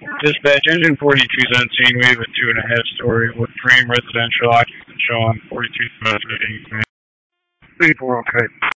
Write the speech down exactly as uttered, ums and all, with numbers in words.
Dispatch engine forty-two seventeen. We have a two and a half story wood frame residential occupant show on forty-two seventeen. Three four okay.